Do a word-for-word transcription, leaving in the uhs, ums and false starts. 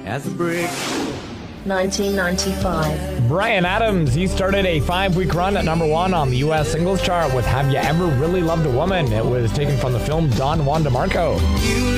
as a brick. nineteen ninety-five. Bryan Adams, he started a five-week run at number one on the U S singles chart with Have You Ever Really Loved a Woman? It was taken from the film Don Juan DeMarco.